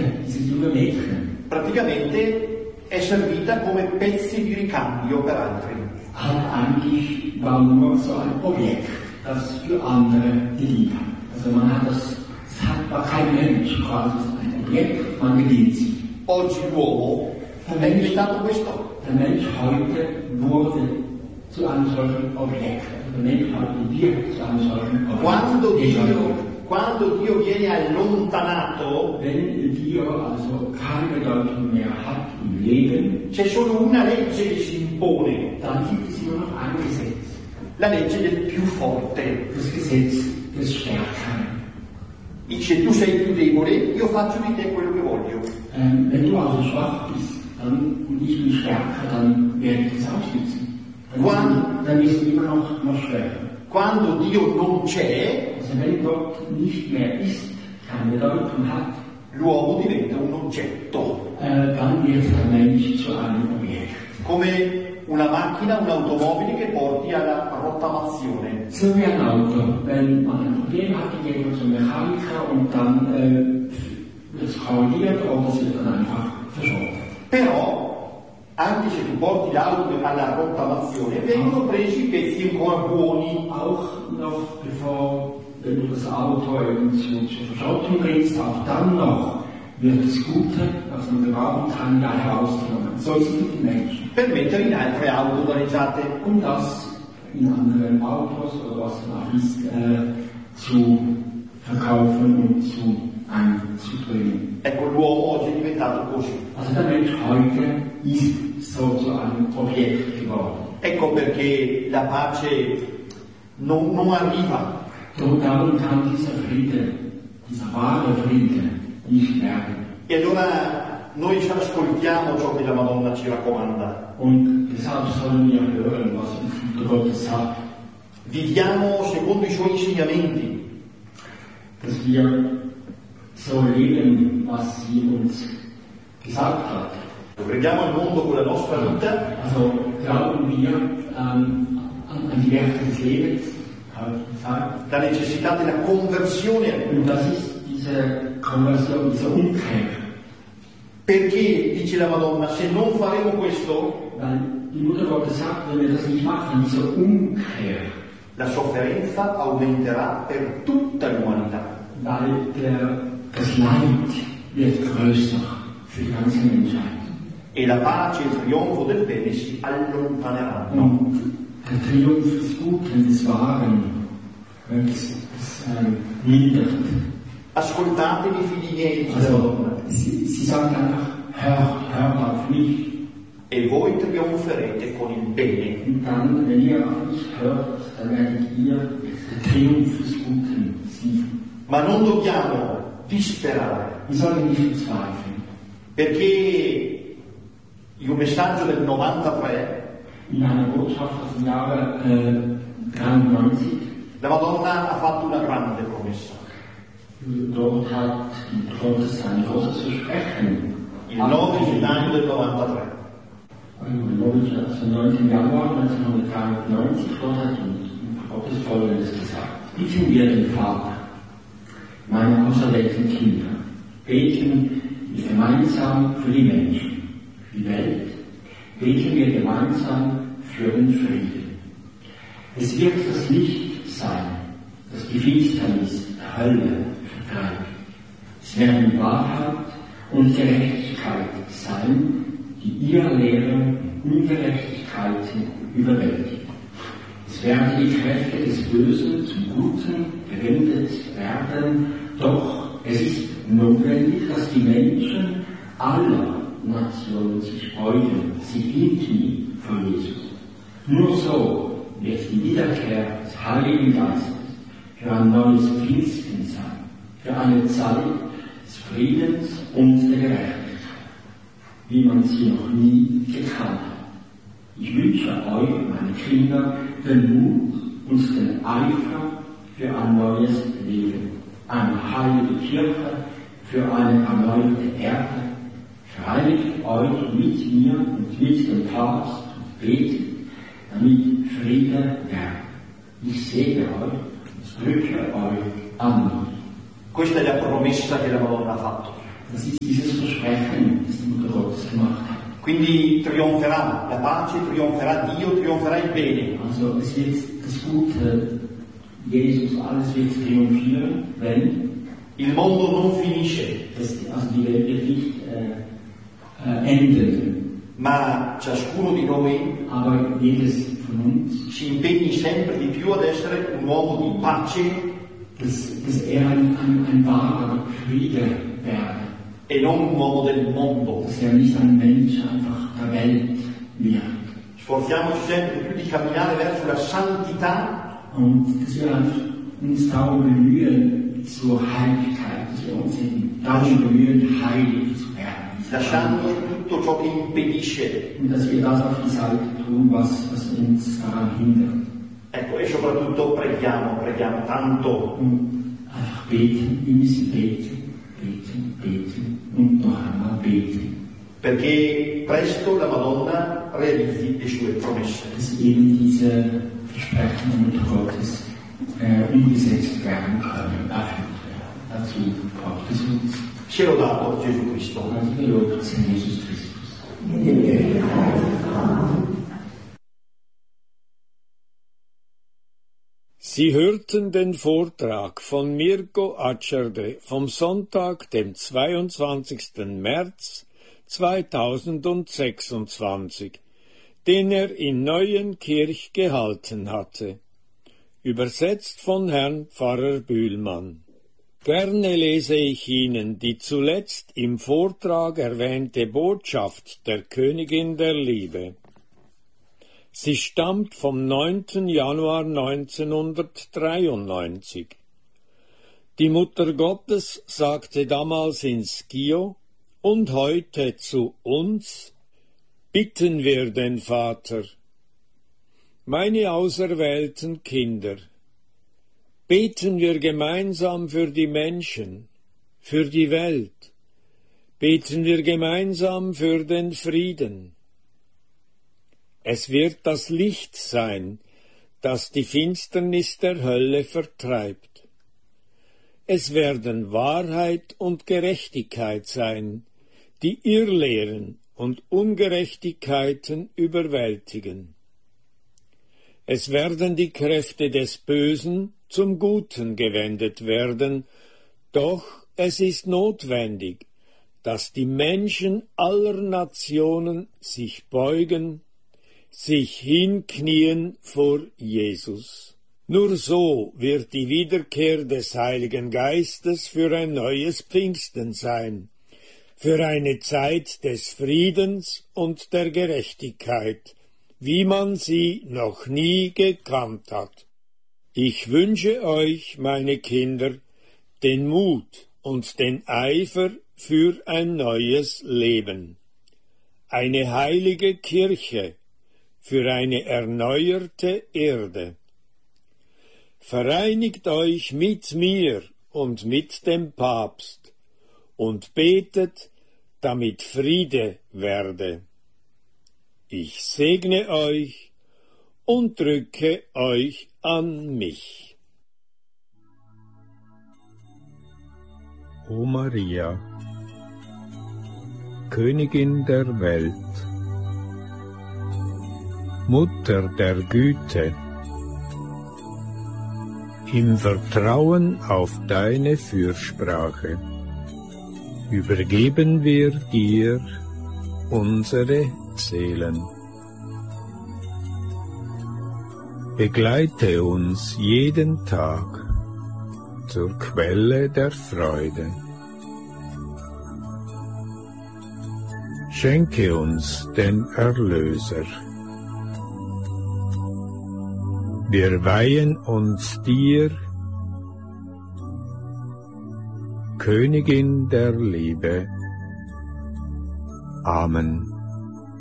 dieses junge Mädchen, praticamente è servita come pezzi di ricambio per altri. war nur so ein Objekt, das für andere gedient hat. Also war kein Mensch, quasi ein Objekt, man gedient sie. Oggi l'uomo è diventato questo. Der Mensch heute wurde zu einem solchen Objekt. Der Mensch heute wird zu einem solchen Objekt. Quando Dio viene allontanato, wenn Dio also keine Bedeutung mehr hat im Leben, c'è solo una legge che si impone, dann gibt es nur noch ein Gesetz. La legge del più forte. Das Gesetz des Stärkeren. Dice, tu sei più debole, io faccio di te quello che voglio. Wenn du also schwach bist, und ich bin stärker, dann werde ich es ausnutzen. Dann ist es immer noch schwerer. Quando Dio non c'è, also wenn Gott nicht mehr ist, keine Bedeutung hat, l'uomo diventa un oggetto. Dann wird der Mensch zu einem Objekt. Come una macchina, un'automobile che porti alla rottamazione. So wie ein Auto. Wenn man ein Problem hat, geht man zum Mechaniker und dann wird es korrigiert oder es wird dann einfach verschrottet. Però, anche se tu porti l'auto alla rottamazione, vengono presi i pezzi ancora buoni. Auch noch bevor, wenn du das Auto zur Verschrottung bringst, auch dann noch wird das Gute, was man gebrauchen kann, da herausgenommen. So ist es mit den Menschen. Per mettere in altre auto danneggiate. Um das in anderen Autos oder was dann auch ist, zu verkaufen und einzubringen. Ecco, l'uomo oggi è diventato così. Also der Mensch heute ist so zu einem Objekt geworden. Ecco perché la pace non arriva. Darum kann dieser Friede, dieser wahre Friede, nicht werden. E allora noi ci ascoltiamo ciò che la Madonna ci raccomanda. Und deshalb sollen wir hören, was die Gott sagt. Viviamo secondo i suoi insegnamenti. Dass wir so leben, was sie uns gesagt hat. Preghiamo al mondo con la nostra vita. Also glauben wir an die Werte des Lebens, la necessità della conversione. Und das ist diese Konversion, diese Umkehr. Perché, dice la Madonna, se non faremo questo, weil die Mutter Gottes sagt, wenn wir das nicht machen, diese Umkehr, la sofferenza aumenterà per tutta l'umanità. Weil das Leid wird größer für die ganze Menschheit. E la pace e il trionfo del bene si allontaneranno. Und der Triumph des Guten, des Wahren, es mindert. Ascoltatemi, figli miei, dice also, la Madonna. Sie sagen einfach, hört auf mich. E voi trionferete con il bene. Und dann, wenn ihr auf mich hört, dann werdet ihr den Triumph des Guten siegen. Ma non dobbiamo disperare. Wir sollen nicht verzweifeln. Perché in un messaggio del 93, in einer Botschaft aus dem Jahre 93, la Madonna ha fatto una grande promessa. Dort hat Gottes ein großes Versprechen. Il 9 gennaio del 93. Am 9. Januar 1993 dort hat Gottes Folgendes gesagt. Bitten wir den Vater, meine auserwählten Kinder, beten wir gemeinsam für die Menschen, für die Welt, beten wir gemeinsam für den Frieden. Es wird das Licht sein, das die Finsternis der Hölle vertreibt. Es werden Wahrheit und Gerechtigkeit sein, die ihre Lehren und Ungerechtigkeiten überwältigen. Es werden die Kräfte des Bösen zum Guten gewendet werden, doch es ist notwendig, dass die Menschen aller Nationen sich beugen, sich hinknien vor Jesus. Nur so wird die Wiederkehr des Heiligen Geistes für ein neues Pfingsten sein, für eine Zeit des Friedens und der Gerechtigkeit, wie man sie noch nie gekannt hat. Ich wünsche euch, meine Kinder, den Mut und den Eifer für ein neues Leben, eine heilige Kirche, für eine erneuerte Erde. Vereinigt euch mit mir und mit dem Papst und betet, damit Friede werde. Ich segne euch und drücke euch an mich. Questa è la promessa che la Madonna ha fatto. Das ist dieses Versprechen, das die Mutter Gottes gemacht hat. Quindi trionferà la pace, trionferà Dio, trionferà il bene. Also es wird das Gute, Jesus, alles wird triumphieren, wenn Il mondo non finisce, also die Welt wird nicht enden. ma ciascuno di noi Aber jedes von uns, si impegni sempre di più ad essere un uomo di pace dass ein wahrer Friede werde. e non un uomo del mondo. Dass nicht ein Mensch einfach der Welt wird. Sforziamoci sempre di più di camminare verso la santità. Und dass wir uns darum bemühen, zur Heiligkeit, dass wir uns darum bemühen, heilig zu werden. Lasciando tutto ciò che impedisce. Und dass wir das auf die Seite tun, was uns daran hindert. Ecco, e soprattutto preghiamo tanto. Und einfach beten, wir müssen beten und noch einmal beten. Perché presto la Madonna realizzi le sue promesse. Dass eben diese Versprechen der Mutter Gottes umgesetzt werden können, erfüllt werden. Dazu braucht es uns. Sia lodato Gesù Cristo. Also gelobt sei Jesus Christus. Sie hörten den Vortrag von Mirko Acerde vom Sonntag, dem 22. März 2026, den er in Neuenkirch gehalten hatte. Übersetzt von Herrn Pfarrer Bühlmann. Gerne lese ich Ihnen die zuletzt im Vortrag erwähnte Botschaft der Königin der Liebe. Sie stammt vom 9. Januar 1993. Die Mutter Gottes sagte damals in Skio und heute zu uns: Bitten wir den Vater. Meine auserwählten Kinder, beten wir gemeinsam für die Menschen, für die Welt, beten wir gemeinsam für den Frieden. Es wird das Licht sein, das die Finsternis der Hölle vertreibt. Es werden Wahrheit und Gerechtigkeit sein, die Irrlehren und Ungerechtigkeiten überwältigen. Es werden die Kräfte des Bösen zum Guten gewendet werden, doch es ist notwendig, dass die Menschen aller Nationen sich beugen, sich hinknien vor Jesus. Nur so wird die Wiederkehr des Heiligen Geistes für ein neues Pfingsten sein, für eine Zeit des Friedens und der Gerechtigkeit, wie man sie noch nie gekannt hat. Ich wünsche euch, meine Kinder, den Mut und den Eifer für ein neues Leben, eine heilige Kirche für eine erneuerte Erde. Vereinigt euch mit mir und mit dem Papst und betet, damit Friede werde. Ich segne euch und drücke euch an mich. O Maria, Königin der Welt, Mutter der Güte, im Vertrauen auf deine Fürsprache übergeben wir dir unsere Seelen. Begleite uns jeden Tag zur Quelle der Freude. Schenke uns den Erlöser. Wir weihen uns dir, Königin der Liebe. Amen.